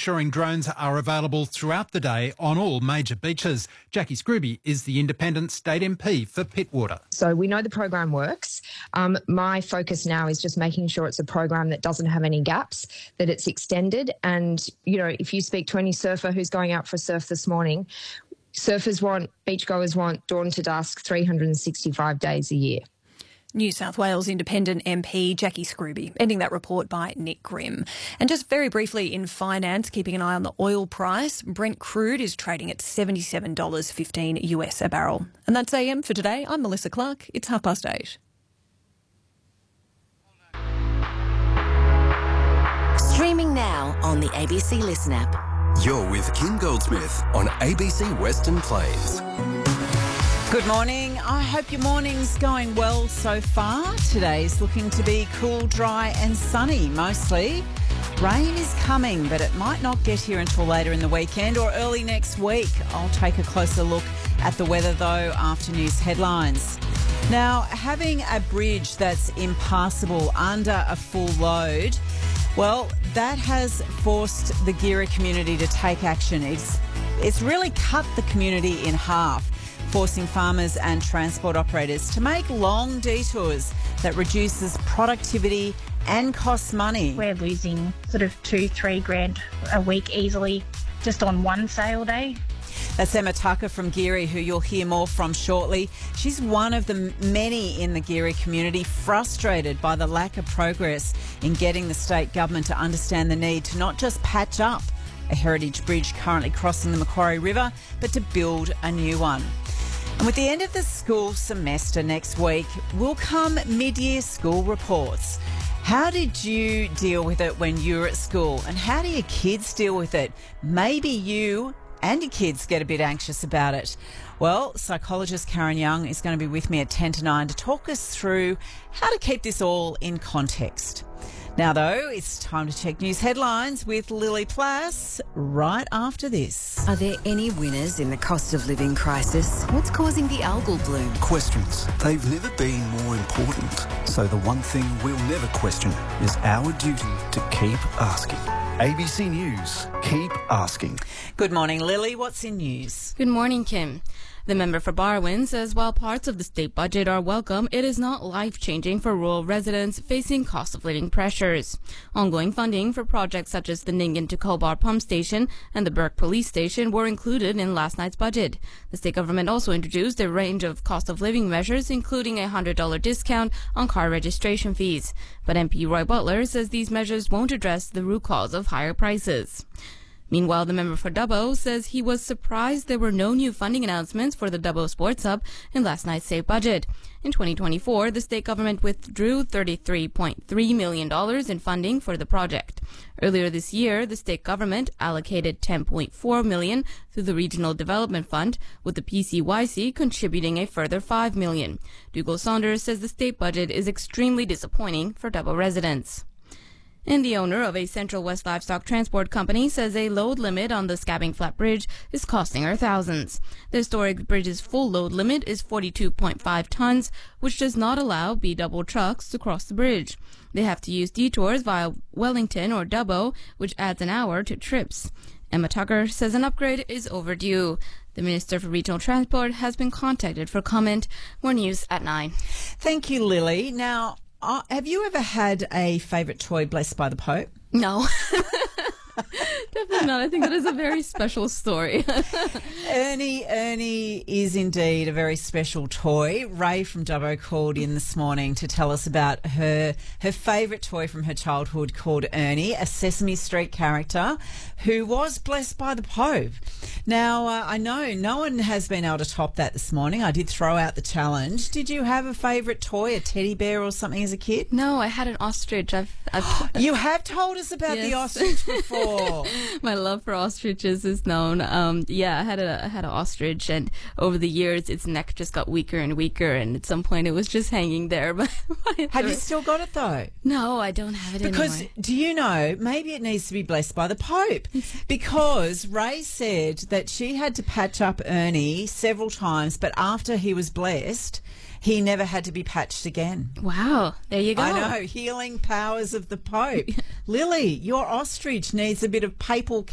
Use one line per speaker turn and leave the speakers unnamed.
ensuring drones are available throughout the day on all major beaches. Jackie Scrooby is the independent state MP for Pittwater.
So we know the program works. My focus now is just making sure it's a program that doesn't have any gaps, that it's extended. And, you know, if you speak to any surfer who's going out for a surf this morning, surfers want, beachgoers want dawn to dusk 365 days a year.
New South Wales Independent MP Jackie Scrooby, ending that report by Nick Grimm. And just very briefly in finance, keeping an eye on the oil price, Brent crude is trading at $77.15 US a barrel. And that's AM for today. I'm Melissa Clark. It's 8:30.
Streaming now on the ABC Listen app.
You're with Kim Goldsmith on ABC Western Plains.
Good morning. I hope your morning's going well so far. Today's looking to be cool, dry and sunny mostly. Rain is coming, but it might not get here until later in the weekend or early next week. I'll take a closer look at the weather though after news headlines. Now, having a bridge that's impassable under a full load, well, that has forced the Gira community to take action. It's really cut the community in half, forcing farmers and transport operators to make long detours that reduces productivity and costs money.
We're losing sort of $2-3 grand a week easily just on one sale day.
That's Emma Tucker from Geary, who you'll hear more from shortly. She's one of the many in the Geary community frustrated by the lack of progress in getting the state government to understand the need to not just patch up a heritage bridge currently crossing the Macquarie River, but to build a new one. And with the end of the school semester next week will come mid-year school reports. How did you deal with it when you were at school? And how do your kids deal with it? Maybe you and your kids get a bit anxious about it. Well, psychologist Karen Young is going to be with me at 10 to 9 to talk us through how to keep this all in context. Now, though, it's time to check news headlines with Lily Plass right after this.
Are there any winners in the cost of living crisis? What's causing the algal bloom?
Questions. They've never been more important. So the one thing we'll never question is our duty to keep asking. ABC News, keep asking.
Good morning, Lily. What's in news?
Good morning, Kim. The member for Barwon says while parts of the state budget are welcome, it is not life-changing for rural residents facing cost of living pressures. Ongoing funding for projects such as the Nyngan to Cobar pump station and the Burke police station were included in last night's budget. The state government also introduced a range of cost of living measures, including a $100 discount on car registration fees. But MP Roy Butler says these measures won't address the root cause of higher prices. Meanwhile, the member for Dubbo says he was surprised there were no new funding announcements for the Dubbo Sports Hub in last night's state budget. In 2024, the state government withdrew $33.3 million in funding for the project. Earlier this year, the state government allocated $10.4 million through the Regional Development Fund, with the PCYC contributing a further $5 million. Dougal Saunders says the state budget is extremely disappointing for Dubbo residents. And the owner of a Central West livestock transport company says a load limit on the Scabbing Flat Bridge is costing her thousands. The historic bridge's full load limit is 42.5 tons, which does not allow B-double trucks to cross the bridge. They have to use detours via Wellington or Dubbo, which adds an hour to trips. Emma Tucker says an upgrade is overdue. The Minister for Regional Transport has been contacted for comment. More news at 9.
Thank you, Lily. Now, have you ever had a favourite toy blessed by the Pope?
No. Definitely not. I think that is a very special story.
Ernie is indeed a very special toy. Ray from Dubbo called in this morning to tell us about her favourite toy from her childhood called Ernie, a Sesame Street character who was blessed by the Pope. Now, I know no one has been able to top that this morning. I did throw out the challenge. Did you have a favourite toy, a teddy bear or something as a kid?
No, I had an ostrich.
You have told us about the ostrich before.
My love for ostriches is known. I had an ostrich, and over the years, its neck just got weaker and weaker, and at some point, it was just hanging there.
Have you still got it though?
No, I don't have it
because,
anymore.
do you know, maybe it needs to be blessed by the Pope, because Ray said that she had to patch up Ernie several times, but after he was blessed, he never had to be patched again.
Wow, there you go.
I know, healing powers of the Pope. Lily, your ostrich needs a bit of papal